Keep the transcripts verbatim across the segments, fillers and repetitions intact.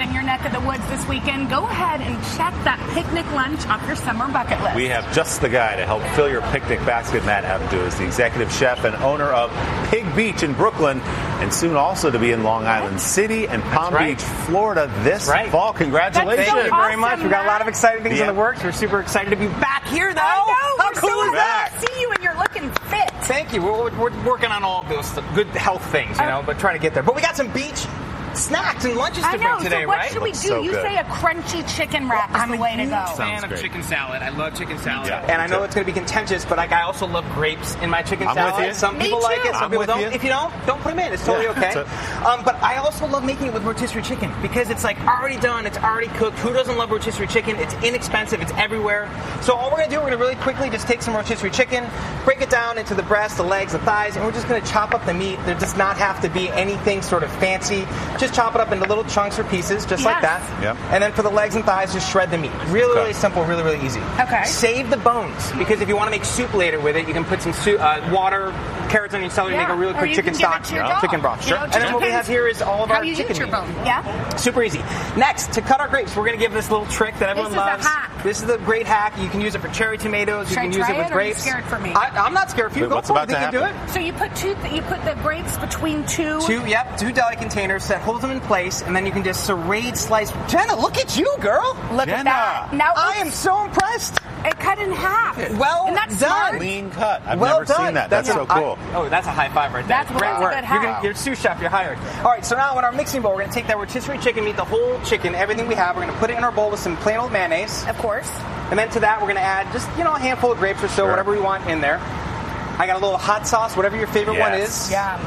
salad in your neck of the woods this weekend, go ahead and check that picnic lunch off your summer bucket list. We have just the guy to help fill your picnic basket. Matt Abdu is the executive chef and owner of Pig Beach in Brooklyn, and soon also to be in Long Island City and Palm right. Beach, Florida this right. fall. Congratulations. So Thank you awesome, very much. We've got a lot of exciting things yeah. in the works. We're super excited to be back here, though. I know. How We're cool so is that? excited to see you, and you're looking fit. Thank you. We're, we're working on all of those good health things, you know, but trying to get there. But we got some beach snacks and lunches to I know. bring today, so what right? should we Looks do? so you good. say a crunchy chicken wrap is I'm the a way to huge go. fan Sounds of great. chicken salad. I love chicken salad. Yeah, and I know too. it's going to be contentious, but like I also love grapes in my chicken I'm salad. with you. Some Me people too. like it, some I'm people with don't. you. If you don't, don't put them in. It's totally Yeah, okay. that's Um, but I also love making it with rotisserie chicken because it's like already done, it's already cooked. Who doesn't love rotisserie chicken? It's inexpensive, it's everywhere. So all we're going to do, we're going to really quickly just take some rotisserie chicken, break it down into the breast, the legs, the thighs, and we're just going to chop up the meat. There does not have to be anything sort of fancy. Just chop it up into little chunks or pieces, just like Yes. that. Yep. And then for the legs and thighs, just shred the meat. Really, Okay. really simple, really, really easy. Okay. Save the bones, because if you want to make soup later with it, you can put some soup, uh, water, carrots, onion, celery, Yeah. make a really Or quick you chicken can give stock, it to your dog. chicken broth. You Sure. know, it And then just what we depends have here is all of how our you chicken eat your meat. bone. Yeah. Super easy. Next, to cut our grapes, we're going to give this little trick that everyone is a loves. hack. This is a great hack. You can use it for cherry tomatoes. Should you I can use try it with it, or are you grapes. scared for me? I, I'm not scared for you. Wait, Go what's for about it. to Think you can do happen? it. So you put two, you put the grapes between two. Two, yep, two deli containers that hold them in place, and then you can just serrate, slice. Jenna, look at you, girl. Look Jenna. at that. Now I am so impressed. it cut in half. Well and that's done. smart. Clean cut. I've Well never done. seen that. That's, so I- cool. oh, that's a high five right there. That's- great that's a work. good You're, hack. gonna, you're sous chef. You're hired. All right. So now in our mixing bowl, we're gonna take that rotisserie chicken meat, the whole chicken, everything we have. We're gonna put it in our bowl with some plain old mayonnaise, Of course. and then to that we're gonna add just you know a handful of grapes or so, Sure. whatever we want in there. I got a little hot sauce, whatever your favorite one Yes. is. Yeah.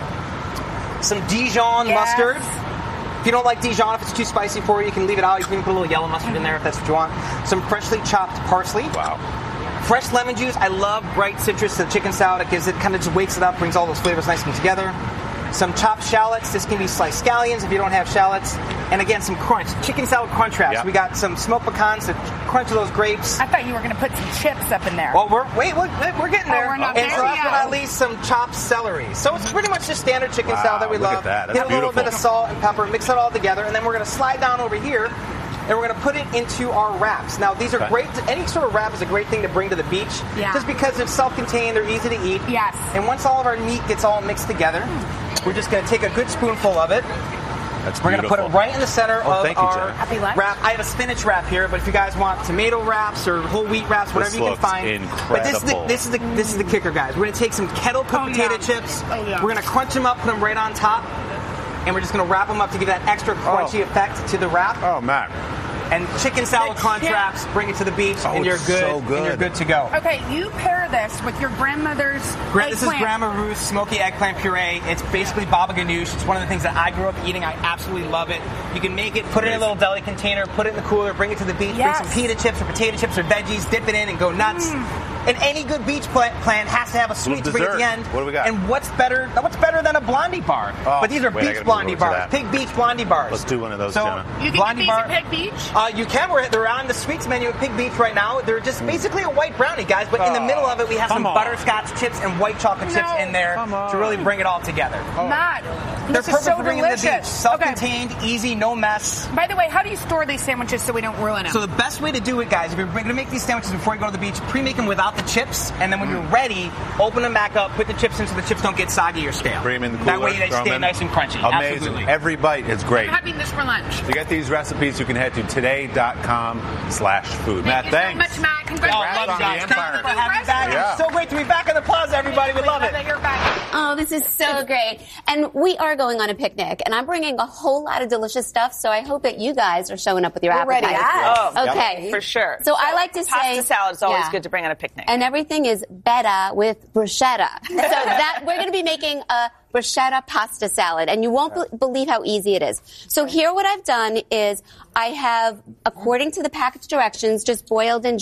Some Dijon Yes. mustard. If you don't like Dijon, if it's too spicy for you, you can leave it out. You can put a little yellow mustard in there if that's what you want. Some freshly chopped parsley. Wow. Fresh lemon juice. I love bright citrus to the chicken salad. It gives it kind of just wakes it up, brings all those flavors nicely together. Some chopped shallots. This can be sliced scallions if you don't have shallots. And again, some crunch. Chicken salad crunch wraps. Yep. We got some smoked pecans to crunch those grapes. I thought you were going to put some chips up in there. Well, we're wait, wait, wait, we're getting Oh, there. we're not and there so last yet. but not least, some chopped celery. So it's pretty much just standard chicken Wow, salad that we look love. at that. That's Get a little beautiful. bit of salt and pepper, mix it all together, and then we're going to slide down over here. And we're going to put it into our wraps. Now, these are Okay. great. Any sort of wrap is a great thing to bring to the beach, Yeah. just because it's self-contained, they're easy to eat. Yes. And once all of our meat gets all mixed together, we're just going to take a good spoonful of it. That's We're going to put it right in the center Oh, of thank you, our Jenna. Happy lunch. wrap. I have a spinach wrap here, but if you guys want tomato wraps or whole wheat wraps, whatever This you can looks find. But this is the incredible. this is the this is the kicker, guys. We're going to take some kettle cooked Oh, potato yeah. chips. Oh, yeah. We're going to crunch them up, put them right on top, and we're just going to wrap them up to give that extra crunchy Oh. effect to the wrap. Oh, Matt. And chicken salad The crunch chip. wraps, bring it to the beach, Oh, and you're it's good, so and you're good. good to go. Okay, you pair this with your grandmother's Gra- This is eggplant. Grandma Ruth's smoky eggplant puree. It's basically baba ganoush. It's one of the things that I grew up eating. I absolutely love it. You can make it, put it in a little deli container, put it in the cooler, bring it to the beach, Yes. bring some pita chips or potato chips or veggies, dip it in and go nuts. And any good beach pla- plan has to have a sweet to bring at the dessert. end. What do we got? And what's better? What's better than a Blondie bar? Oh, but these are wait, I beach gotta Blondie move over to bars, that. Pig Beach Blondie bars. Let's do one of those, so, Jenna. You can Blondie get these bar. at Pig Beach? Uh, you can. We're, they're on the sweets menu at Pig Beach right now. They're just basically a white brownie, guys. But in the Oh, middle of it, we have some come on. butterscotch chips and white chocolate chips No. in there Come on. to really bring it all together. Matt, They're this is perfect so for bringing to the beach. delicious. Self-contained, easy, no mess. Okay. By the way, how do you store these sandwiches so we don't ruin them? So the best way to do it, guys, if you're going to make these sandwiches before you go to the beach, pre-make them without the chips, and then when you're ready, open them back up, put the chips in so the chips don't get soggy or stale. Bring them in the cooler. That way they throw 'em stay in. nice and crunchy. Amazing. Absolutely. Every bite is great. I'm having this for lunch. To get these recipes, you can head to today.com slash food. Matt, Thank you thanks. so much, Matt. Oh, Congratulations. love you guys. on Thank the you for Empire. having me back. Yeah. It's so great to be back in the plaza, everybody. We love it. that you're back. Oh, this is so great. And we are going on a picnic, and I'm bringing a whole lot of delicious stuff, so I hope that you guys are showing up with your We're ready. appetizers. Yes. Oh, okay. For sure. So I like to pasta say... salad is always Yeah. good to bring on a picnic. And everything is better with bruschetta. So that we're going to be making a bruschetta pasta salad, and you won't be- believe how easy it is. So here what I've done is I have, according to the package directions, just boiled and drained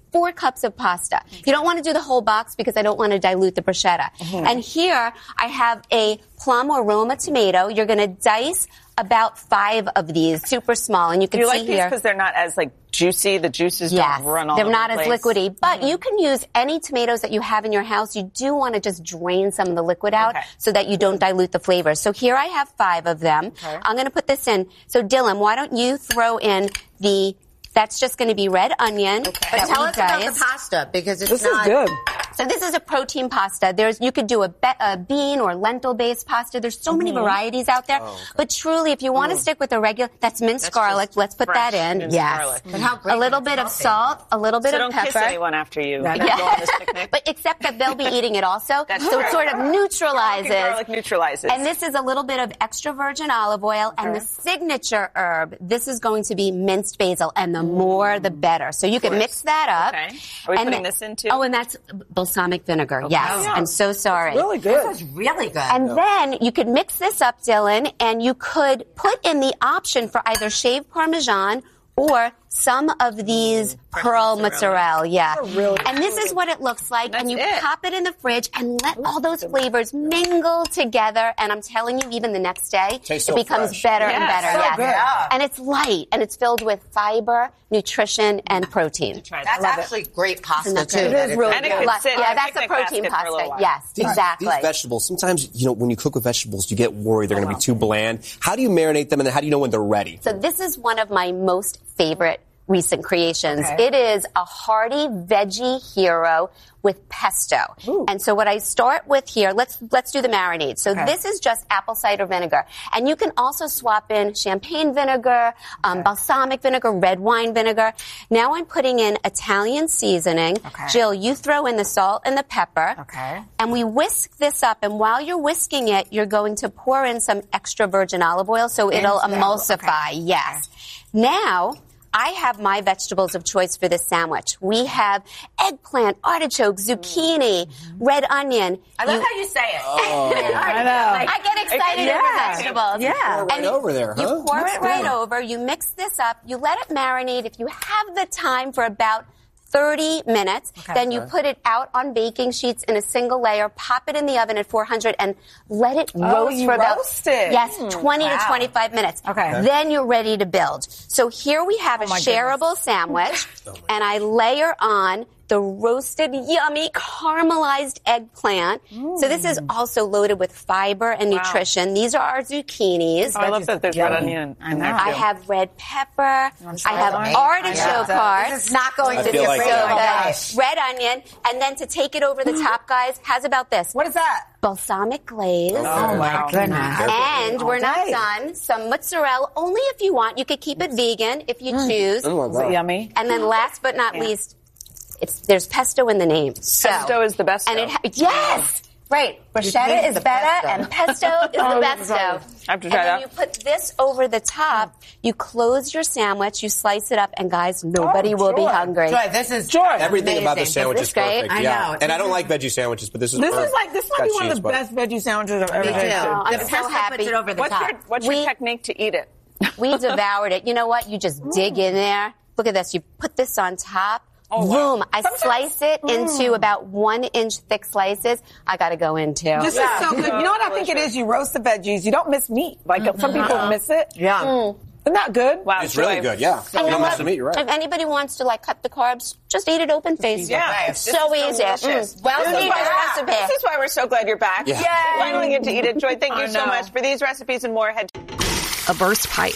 four cups of pasta. You don't want to do the whole box because I don't want to dilute the bruschetta. Mm-hmm. And here I have a plum or Roma tomato. You're going to dice about five of these, super small, and you can Do you see like these here because they're not as like juicy. The juices yes, don't run all they're over not the as place. liquidy. But mm-hmm. you can use any tomatoes that you have in your house. You do want to just drain some of the liquid out okay. so that you don't dilute the flavors. So here I have five of them. Okay. I'm going to put this in. So Dylan, why don't you throw in the? That's just going to be red onion. Okay. But tell us about the pasta because it's this not. This is good. So this is a protein pasta. There's you could do a, be, a bean or lentil-based pasta. There's so mm-hmm. many varieties out there. Oh, okay. But truly, if you want to mm. stick with a regular, that's minced that's garlic. Let's put that in. Yes. Garlic. But how great a little bit of salt, a little bit so of don't pepper. Kiss anyone after you. Yeah. Go on this picnic. But except that they'll be eating it also. That's so true. it sort of neutralizes. Garlic neutralizes. And this is a little bit of extra virgin olive oil. Okay. And the signature herb, this is going to be minced basil. And the more, the better. So you can mix that up. Okay. Are we and putting the, this in too? Oh, and that's balsamic vinegar. Okay. Yes. Oh, yeah. I'm so sorry. It's really good. This is really good. And then you could mix this up, Dylan, and you could put in the option for either shaved Parmesan or some of these mm, pearl mozzarella. mozzarella. Yeah. Really and this is what it looks like. That's and you it. pop it in the fridge and let all those flavors mingle together. And I'm telling you, even the next day, Tastes it so becomes fresh. better yes, and better. so yes. good. Yeah. And it's light and it's filled with fiber, nutrition, and protein. That's actually it. great pasta, It too. It is really and good. It could sit yeah, yeah, that's a protein pasta. Yes, these, exactly. These vegetables, sometimes, you know, when you cook with vegetables, you get worried they're going to be too bland. How do you marinate them, and then how do you know when they're ready? So this is one of my most favorite recent creations. Okay. It is a hearty veggie hero with pesto. Ooh. And so what I start with here, let's let's do the marinade. So okay. this is just apple cider vinegar. And you can also swap in champagne vinegar, um, okay. balsamic vinegar, red wine vinegar. Now I'm putting in Italian seasoning. Okay. Jill, you throw in the salt and the pepper. Okay. And we whisk this up. And while you're whisking it, you're going to pour in some extra virgin olive oil so it'll Into emulsify. Okay. Yes. Okay. Now, I have my vegetables of choice for this sandwich. We have eggplant, artichoke, zucchini, mm-hmm. red onion. I love you, how you say it. Oh. I know. I get excited yeah. over vegetables. Yeah. Right and over there, huh? You pour That's it right good. over. You mix this up. You let it marinate. If you have the time for about thirty minutes. Okay. Then you put it out on baking sheets in a single layer, pop it in the oven at four hundred, and let it Oh, roast you for about roast it. yes, Mm, twenty wow. to twenty-five minutes. Okay. Okay. Then you're ready to build. So here we have Oh, a my shareable sandwich, and I layer on the roasted, yummy, caramelized eggplant. Mm. So this is also loaded with fiber and Wow. nutrition. These are our zucchinis. Oh, I love that there's red onion in there, I too. have red pepper. I have amazing. artichoke Yeah. hearts. This is not going I to feel be like so that. good. Red onion. And then to take it over the top, guys, how's about this? What is that? Balsamic glaze. Oh, my goodness. And we're not right. done. Some mozzarella, only if you want. You could keep it vegan if you choose. Oh, Is it yummy? And then last but not least, it's there's pesto in the name. So, Pesto is the best. and it ha- yes, right. Bruschetta is the better, pesto. and pesto is the Oh, besto. I have to and try then that. you put this over the top. You close your sandwich. You slice it up, and guys, nobody Oh, will be joy. hungry. Joy, this is Joy. Everything about the amazing. sandwich Is is this great? perfect. I yeah. know. And I don't like veggie sandwiches, but this is This perfect. is like this might be Got one of cheese, the but- best veggie sandwiches I've ever Me too. tasted. I'm The so pesto happy. puts it over the What's top. your what's We- your technique to eat it? We devoured it. You know what? You just dig in there. Look at this. You put this on top. Oh, wow. Boom. I Sometimes- slice it into about one inch thick slices. I got to go in too. This Yeah. is so good. You know what I think it is? You roast the veggies. You don't miss meat. Like some people miss it. Yeah. Mm. Isn't that good? Wow, It's really good, yeah. And You you know don't miss what? the meat, you're right. If anybody wants to like cut the carbs, just eat it open faced. Yeah. It's This so is easy. delicious. Mm. Well, You this is need why this we're- recipe. This is why we're so glad you're back. Yeah. Yay! Finally get to eat it. Joy, thank you I so know. much for these recipes and more. Head to A burst pipe,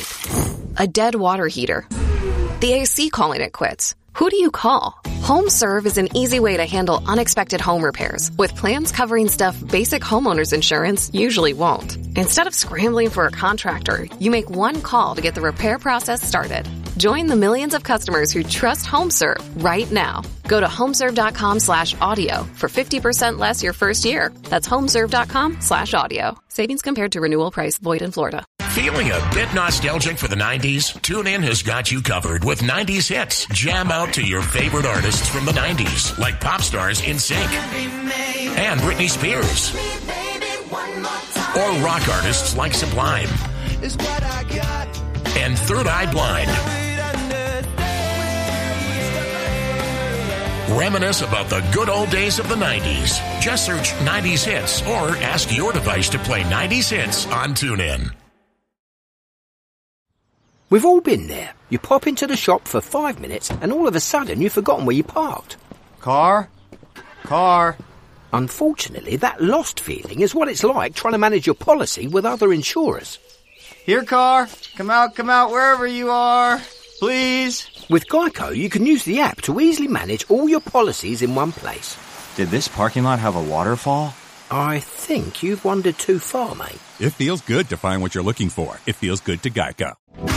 a dead water heater, the A C calling it quits. Who do you call? HomeServe is an easy way to handle unexpected home repairs with plans covering stuff basic homeowners insurance usually won't. Instead of scrambling for a contractor, you make one call to get the repair process started. Join the millions of customers who trust HomeServe right now. Go to homeserve.com slash audio for fifty percent less your first year. That's homeserve.com slash audio. Savings compared to renewal price void in Florida. Feeling a bit nostalgic for the nineties? TuneIn has got you covered with nineties hits. Jam out to your favorite artists from the nineties, like pop stars NSYNC and Britney Spears. Or rock artists like Sublime and Third Eye Blind. Reminisce about the good old days of the nineties. Just search nineties Hits or ask your device to play nineties Hits on TuneIn. We've all been there. You pop into the shop for five minutes and all of a sudden you've forgotten where you parked. Car? Car? Unfortunately, that lost feeling is what it's like trying to manage your policy with other insurers. Here, car. Come out, come out, wherever you are. Please. With Geico, you can use the app to easily manage all your policies in one place. Did this parking lot have a waterfall? I think you've wandered too far, mate. It feels good to find what you're looking for. It feels good to Geico.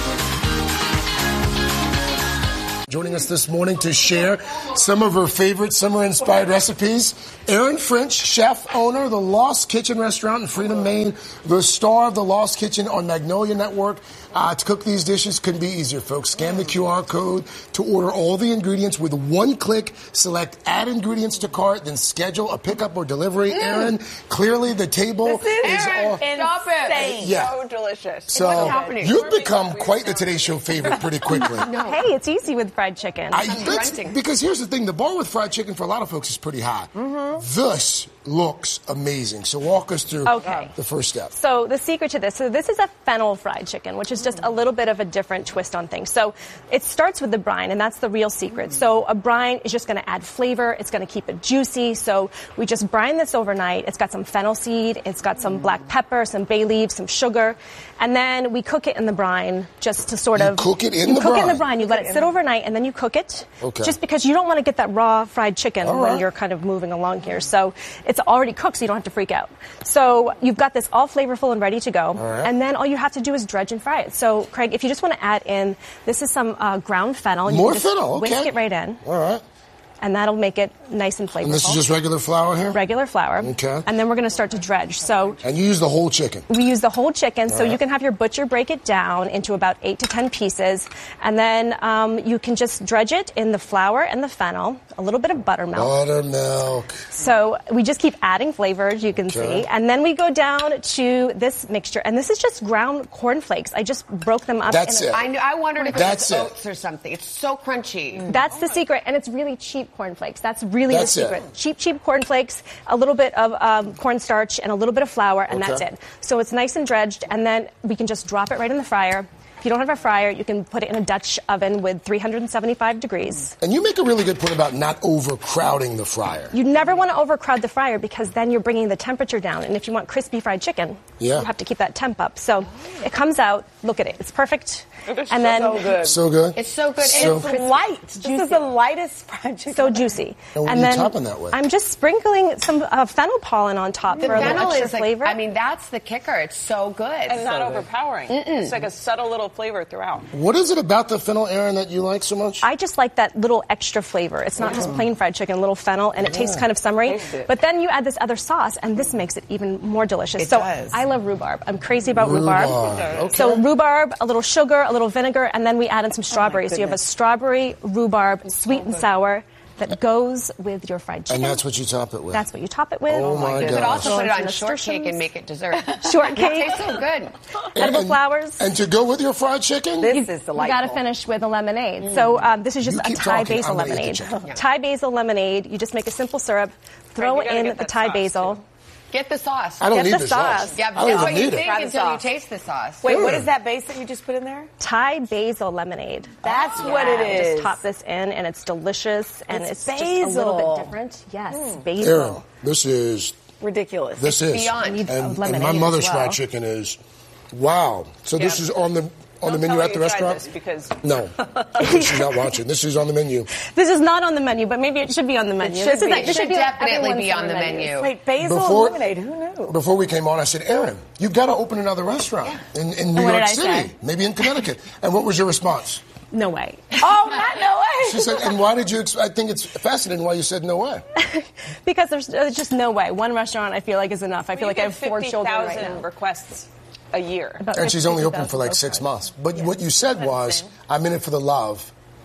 Joining us this morning to share some of her favorite summer-inspired recipes, Erin French, chef, owner of the Lost Kitchen restaurant in Freedom, Maine, the star of the Lost Kitchen on Magnolia Network. Uh, to cook these dishes couldn't be easier, folks. Scan the Q R code to order all the ingredients with one click. Select add ingredients to cart, then schedule a pickup or delivery. Mm. Erin, clearly the table this is, is Erin, all stop it. Yeah. So delicious. So you've become quite the Today Show favorite pretty quickly. No. Hey, it's easy with fried chicken. I, because here's the thing, the bar with fried chicken for a lot of folks is pretty high. Mm-hmm. This looks amazing. So walk us through okay. the first step. So the secret to this, so this is a fennel fried chicken, which is just a little bit of a different twist on things. So it starts with the brine, and that's the real secret. So a brine is just going to add flavor. It's going to keep it juicy. So we just brine this overnight. It's got some fennel seed. It's got some black pepper, some bay leaves, some sugar. And then we cook it in the brine just to sort you of... cook it in you the cook brine? it in the brine. You let it sit overnight, and then you cook it. Okay. Just because you don't want to get that raw fried chicken all when right. you're kind of moving along here. So it's already cooked, so you don't have to freak out. So you've got this all flavorful and ready to go. All right. And then all you have to do is dredge and fry it. So, Craig, if you just want to add in, this is some uh, ground fennel. You More can just fennel, okay. whisk it right in. All right. And that'll make it nice and flavorful. And this is just regular flour here? Regular flour. Okay. And then we're going to start to dredge. So And you use the whole chicken? We use the whole chicken, All so right. you can have your butcher break it down into about eight to ten pieces. And then um, you can just dredge it in the flour and the fennel, a little bit of buttermilk. Buttermilk. So we just keep adding flavors, you can Okay. see. And then we go down to this mixture. And this is just ground cornflakes. I just broke them up. That's in a, it. I, knew, I wondered if That's it was it. oats or something. It's so crunchy. That's the secret, and it's really cheap cornflakes. That's really That's the it. secret. Cheap, cheap cornflakes, a little bit of um, cornstarch, and a little bit of flour, and Okay. that's it. So it's nice and dredged, and then we can just drop it right in the fryer. If you don't have a fryer, you can put it in a Dutch oven with three hundred seventy-five degrees. And you make a really good point about not overcrowding the fryer. You never want to overcrowd the fryer because then you're bringing the temperature down. And if you want crispy fried chicken, Yeah. you have to keep that temp up. So it comes out. Look at it. It's perfect. And then so good. So good? It's so good. So- and It's light. This is the lightest fried chicken. so juicy. And what and are you then topping that with? I'm just sprinkling some uh, fennel pollen on top The for a little fennel extra is like, flavor. I mean, that's the kicker. It's so good. And not overpowering. It's like a subtle little flavor throughout. What is it about the fennel, Erin, that you like so much? I just like that little extra flavor. It's not just plain fried chicken, a little fennel, and it tastes kind of summery. Taste it. But then you add this other sauce, and this makes it even more delicious. It so does. I love rhubarb. I'm crazy about Rhubarb. rhubarb. Okay. So rhubarb, a little sugar, a little vinegar, and then we add in some strawberries. so you have a goodness. strawberry, rhubarb, sweet and sour that goes with your fried chicken. And that's what you top it with? That's what you top it with. Oh, my You gosh. could also put it on Nasturtiums. shortcake and make it dessert. Shortcake. It tastes so good. Edible And- flowers. And to go with your fried chicken? This is You delightful. got to finish with a lemonade. So um, this is just You a keep Thai talking, basil I'm gonna eat the lemonade. chicken. Thai basil lemonade. You just make a simple syrup, throw Right, you gotta in get the that Thai sauce, basil. too. Get the sauce. I don't Get need the the sauce. sauce. Yeah, I but don't that's even what you need think it. Try the until you sauce. taste the sauce. Wait, what Sure. is that base that you just put in there? Thai basil lemonade. That's Yeah, what it you is. Just top this in, and it's delicious, and It's it's, just a little basil. bit different. Yes, Erin, basil. this is, Ridiculous. this is. beyond. You need And, a and lemonade my mother's as well. fried chicken is, wow. So this Yeah. is on the on Don't the menu tell at her the you tried restaurant? this because No, she's not watching. This is on the menu. This is not on the menu, but maybe it should be on the menu. should this is be. like, It this should be like definitely everyone's be on the summer menu. menus. Wait, basil Before- and lemonade. Who knew? Before we came on, I said, Erin, you've got to open another restaurant in, in New what York did I City, say? maybe in Connecticut. And what was your response? No way. Oh, not no way. She said, and why did you, ex- I think it's fascinating why you said no way. Because there's, there's just no way. One restaurant I feel like is enough. I feel You like I get have four children right fifty thousand now. requests a year. About And she's only open fifty for like thousand six postcards. months. But what you said was, I'm in it for the love.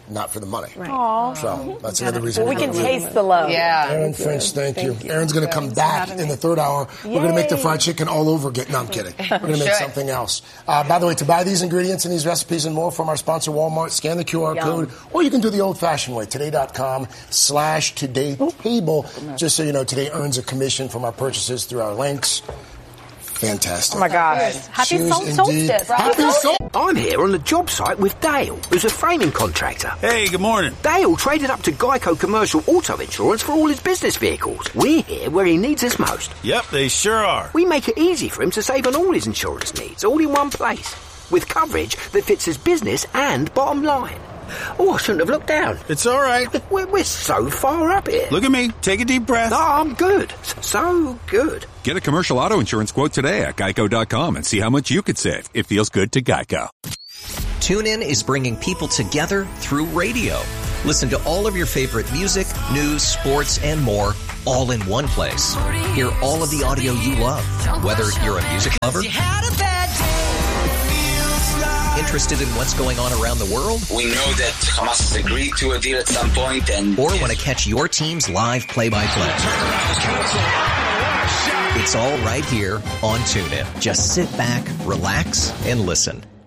not for the money. Right. Aww. So that's another reason. Well, we can taste the love. Yeah. Aaron Finch, thank, thank you. you. Aaron's going to come back in the third hour. Yay. We're going to make the fried chicken all over again. No, I'm kidding. We're going to make something else. Uh, by the way, to buy these ingredients and these recipes and more from our sponsor Walmart, scan the Q R Yum. code, or you can do the old-fashioned way, today.com slash today table. Just so you know, Today earns a commission from our purchases through our links. Fantastic. Oh, my gosh. Happy solstice. Happy solstice. I'm here on the job site with Dale, who's a framing contractor. Hey, good morning. Dale traded up to Geico Commercial Auto Insurance for all his business vehicles. We're here where he needs us most. Yep, they sure are. We make it easy for him to save on all his insurance needs, all in one place, with coverage that fits his business and bottom line. Oh, I shouldn't have looked down. It's all right. We're, we're so far up here. Look at me. Take a deep breath. No, I'm good. So good. Get a commercial auto insurance quote today at geico dot com and see how much you could save. It feels good to Geico. TuneIn is bringing people together through radio. Listen to all of your favorite music, news, sports, and more all in one place. Hear all of the audio you love, whether you're a music lover, interested in what's going on around the world? We know that Hamas has agreed to a deal at some point, and or want to catch your team's live play-by-play. It's all right here on TuneIn. Just sit back, relax, and listen.